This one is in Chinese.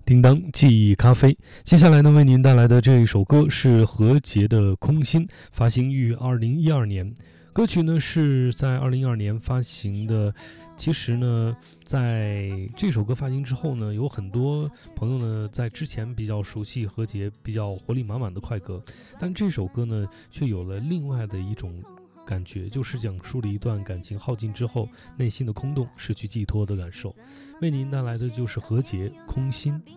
叮当记忆咖啡，接下来呢，为您带来的这一首歌是何洁的《空心》，发行于2012年。歌曲呢是在2012年发行的。其实呢，在这首歌发行之后呢，有很多朋友呢在之前比较熟悉何洁比较活力满满的快歌，但这首歌呢却有了另外的一种感觉，就是讲述了一段感情耗尽之后内心的空洞，失去寄托的感受。为您带来的就是何洁《空心》。